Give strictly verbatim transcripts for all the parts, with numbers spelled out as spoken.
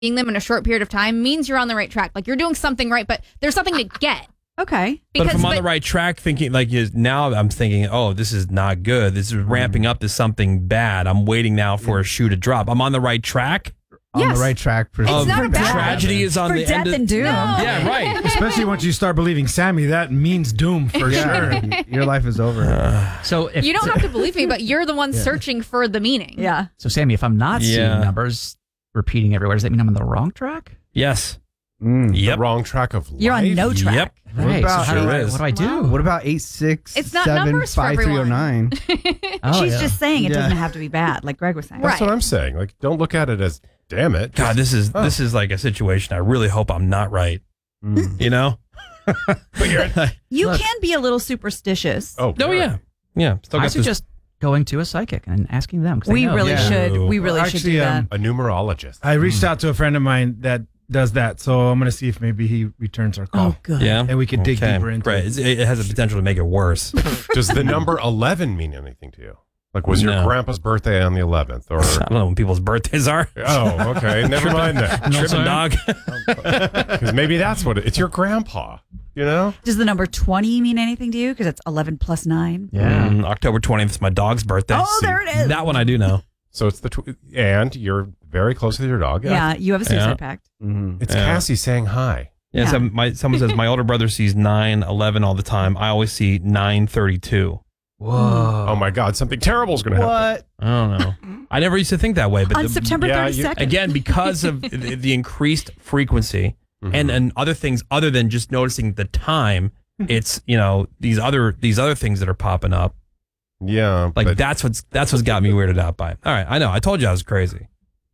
them in a short period of time means you're on the right track. Like you're doing something right, but there's something to get. Okay. Because, but if I'm on but, the right track, thinking like is now I'm thinking, oh, this is not good. This is ramping up to something bad. I'm waiting now for a shoe to drop. I'm on the right track. On Yes. the right track. For It's not a bad tragedy is on For the death end of and doom. No. Yeah, right. Especially once you start believing Sammy, that means doom for sure. Your life is over. So if You don't have to believe me, but you're the one searching for the meaning. Yeah. So Sammy, if I'm not Yeah. seeing numbers repeating everywhere, does that mean I'm on the wrong track? Yes. Mm, Yep. The wrong track of life. You're on no track. Yep. Right. about- so how do Sure I, is. what do I do? What about eight six It's not seven numbers for five three oh everyone. nine? Oh, She's yeah. just saying it Yeah. doesn't have to be bad, like Greg was saying. That's Right. what I'm saying. Like, don't look at it as, damn it. God, this is Oh. this is like a situation I really hope I'm not right. Mm. You know? But you're, You Look. can be a little superstitious. oh, Oh yeah. Yeah. Still I got this. suggest going to a psychic and asking them. 'cause they We know. really Yeah. should. We Well, really should actually, do that. um, a numerologist. I reached out to a friend of mine that does that, so I'm going to see if maybe he returns our call. Oh, good. Yeah. And we can dig Okay. deeper into Right. it. It's- It has the potential to make it worse. Does the number eleven mean anything to you? Like, was your No. grandpa's birthday on the eleventh? Or I don't know when people's birthdays are. oh, okay, never mind that. Tripping dog. Because maybe that's what it, it's your grandpa. You know? Does the number twenty mean anything to you? Because it's eleven plus nine. Yeah. Mm, October twentieth is my dog's birthday. Oh, there it is. That one I do know. So it's the tw- and you're very close with your dog. Yeah, you have a suicide Yeah. pact. Mhm. It's Yeah. Cassie saying hi. Yeah, Yeah. So my, someone says my older brother sees nine eleven all the time. I always see nine thirty-two. Whoa. Oh my God, something terrible is going to happen. What? I don't know. I never used to think that way. But On the- September yeah, thirty you- second. again, because of the, the increased frequency Mhm. and, and other things other than just noticing the time, it's, you know, these other these other things that are popping up. Yeah, Like but- that's what's that's what's got me weirded out by. All right, I know. I told you I was crazy.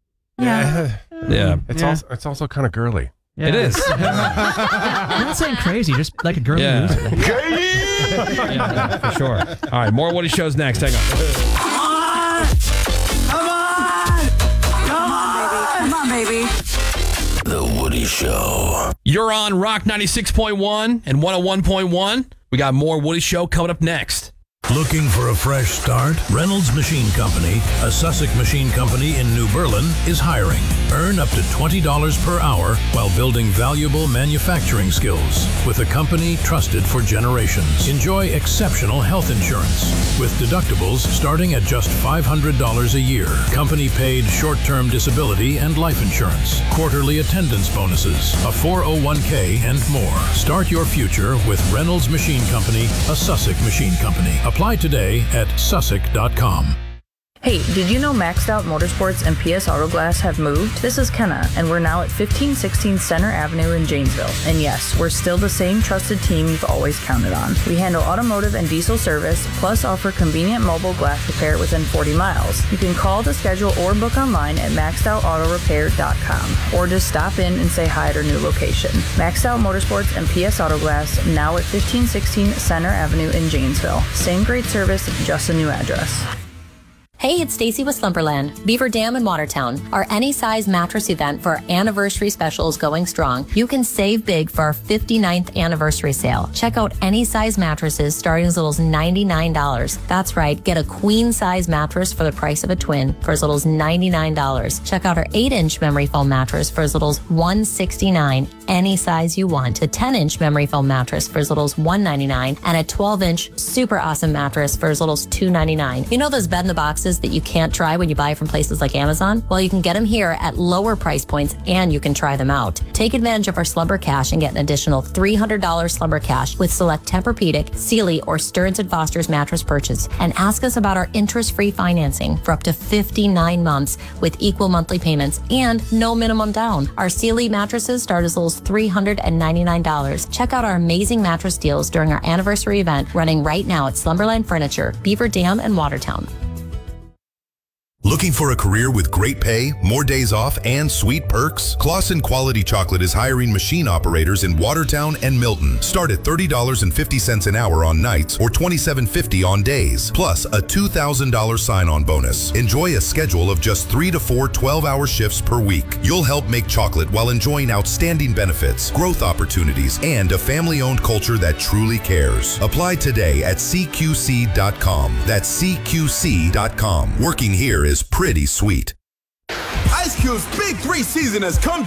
Yeah. Yeah. It's Yeah. also it's also kind of girly. Yeah. It is. I'm not saying crazy, just like a girl. Yeah. loser. Yeah, for sure. All right, more Woody shows next. Hang on. Come on, baby. The Woody Show. You're on Rock ninety-six point one and one oh one point one. We got more Woody Show coming up next. Looking for a fresh start? Reynolds Machine Company, a Sussex machine company in New Berlin, is hiring. Earn up to twenty dollars per hour while building valuable manufacturing skills with a company trusted for generations. Enjoy exceptional health insurance with deductibles starting at just five hundred dollars a year. Company paid short-term disability and life insurance, quarterly attendance bonuses, a four oh one k, and more. Start your future with Reynolds Machine Company, a Sussex machine company. Apply today at sussex dot com. Hey, did you know Maxed Out Motorsports and P S Auto Glass have moved? This is Kenna, and we're now at fifteen sixteen Center Avenue in Janesville. And yes, we're still the same trusted team you've always counted on. We handle automotive and diesel service, plus offer convenient mobile glass repair within forty miles. You can call to schedule or book online at maxed out auto repair dot com, or just stop in and say hi at our new location. Maxed Out Motorsports and P S Auto Glass, now at fifteen sixteen Center Avenue in Janesville. Same great service, just a new address. Hey, it's Stacy with Slumberland, Beaver Dam in Watertown. Our any size mattress event for our anniversary special is going strong. You can save big for our fifty-ninth anniversary sale. Check out any size mattresses starting as little as ninety-nine dollars. That's right, get a queen size mattress for the price of a twin for as little as ninety-nine dollars. Check out our eight inch memory foam mattress for as little as one hundred sixty-nine dollars. Any size you want. A ten inch memory foam mattress for as little as one hundred ninety-nine dollars, and a twelve inch super awesome mattress for as little as two hundred ninety-nine dollars. You know those bed in the boxes that you can't try when you buy from places like Amazon? Well, you can get them here at lower price points, and you can try them out. Take advantage of our Slumber Cash and get an additional three hundred dollars Slumber Cash with select Tempur-Pedic, Sealy, or Stearns and Foster's mattress purchase, and ask us about our interest-free financing for up to fifty-nine months with equal monthly payments and no minimum down. Our Sealy mattresses start as little as three hundred ninety-nine dollars. Check out our amazing mattress deals during our anniversary event running right now at Slumberland Furniture, Beaver Dam, and Watertown. Looking for a career with great pay, more days off, and sweet perks? Claussen Quality Chocolate is hiring machine operators in Watertown and Milton. Start at thirty dollars and fifty cents an hour on nights or twenty-seven fifty on days, plus a two thousand dollars sign-on bonus. Enjoy a schedule of just three to four twelve-hour shifts per week. You'll help make chocolate while enjoying outstanding benefits, growth opportunities, and a family-owned culture that truly cares. Apply today at C Q C dot com. That's C Q C dot com. Working here is pretty sweet. Ice Cube's Big Three season has come